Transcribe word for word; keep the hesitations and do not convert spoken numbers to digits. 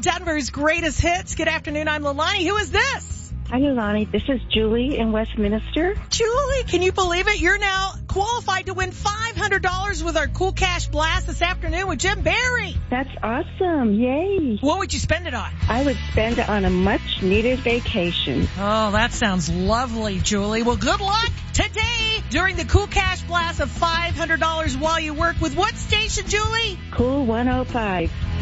Denver's greatest hits. Good afternoon, I'm Leilani. Who is this? Hi, Leilani. This is Julie in Westminster. Julie, can you believe it? You're now qualified to win five hundred dollars with our Cool Cash Blast this afternoon with Jim Barry. That's awesome. Yay. What would you spend it on? I would spend it on a much-needed vacation. Oh, that sounds lovely, Julie. Well, good luck today during the Cool Cash Blast of five hundred dollars while you work with what station, Julie? Cool one oh five.